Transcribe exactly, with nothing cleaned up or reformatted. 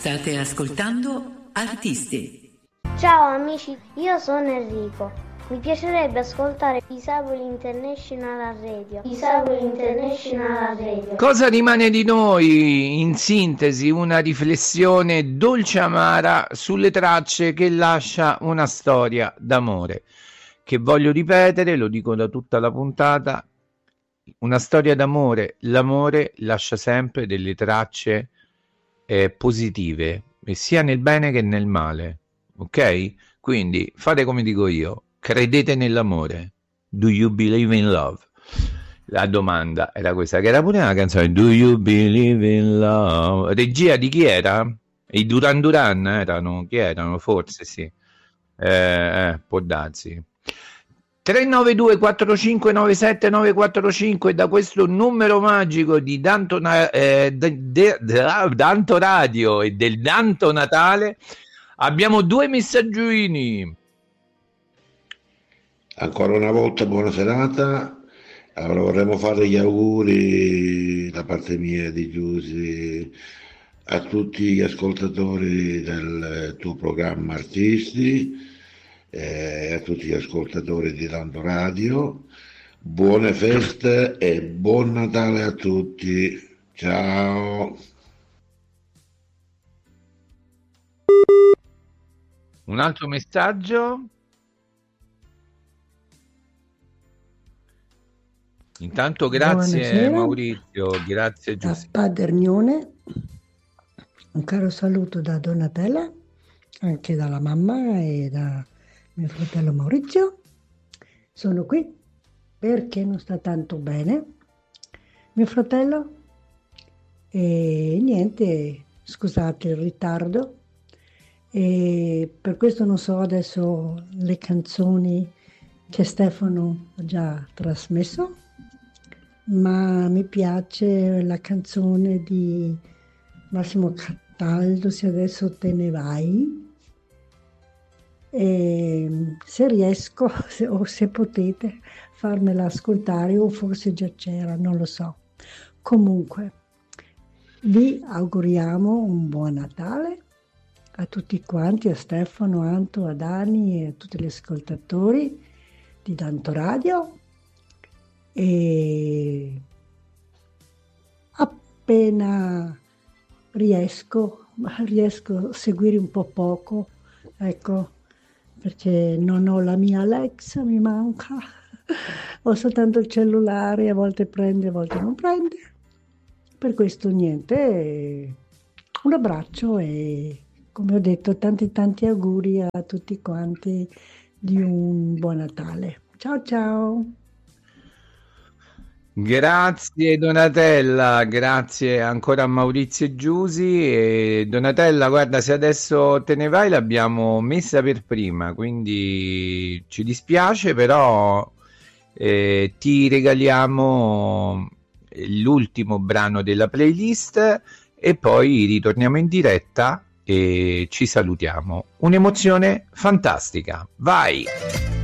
State ascoltando Artisti. Ciao amici, io sono Enrico. Mi piacerebbe ascoltare Disabili International Radio. Disabili International Radio. Cosa rimane di noi? In sintesi, una riflessione dolce amara sulle tracce che lascia una storia d'amore. Che voglio ripetere, lo dico da tutta la puntata, una storia d'amore, l'amore lascia sempre delle tracce eh, positive, sia nel bene che nel male, ok? Quindi fate come dico io, credete nell'amore. Do you believe in love? La domanda era questa, che era pure una canzone, Do you believe in love? Regia di chi era? I Duran Duran erano, chi erano? Forse sì, eh, eh, può darsi. tre nove due quattro cinque nove sette nove quattro cinque, da questo numero magico di Danto, eh, de, de, de, Danto Radio e del Danto Natale abbiamo due messaggini. Ancora una volta buona serata. Allora, vorremmo fare gli auguri da parte mia di Giusy a tutti gli ascoltatori del tuo programma Artisti, e a tutti gli ascoltatori di Danto Radio. Buone feste e buon Natale a tutti. Ciao. Un altro messaggio. Intanto grazie. Buonasera. Maurizio, grazie Giuseppe. Da Padernione, un caro saluto da Donatella, anche dalla mamma e da mio fratello Maurizio. Sono qui perché non sta tanto bene mio fratello e niente, scusate il ritardo, e per questo non so adesso le canzoni che Stefano ha già trasmesso, ma mi piace la canzone di Massimo Cataldo, Se adesso te ne vai. E se riesco se, o se potete farmela ascoltare, o forse già c'era, non lo so. Comunque vi auguriamo un buon Natale a tutti quanti, a Stefano, Anto, a Dani e a tutti gli ascoltatori di Danto Radio, e appena riesco, ma riesco a seguire un po' poco, ecco, perché non ho la mia Alexa, mi manca, ho soltanto il cellulare, a volte prende, a volte non prende, per questo niente, un abbraccio e come ho detto tanti tanti auguri a tutti quanti di un buon Natale. Ciao ciao! Grazie Donatella, grazie ancora a Maurizio e Giusy. E Donatella, guarda, se adesso te ne vai l'abbiamo messa per prima, quindi ci dispiace, però eh, ti regaliamo l'ultimo brano della playlist e poi ritorniamo in diretta e ci salutiamo. Un'emozione fantastica, vai!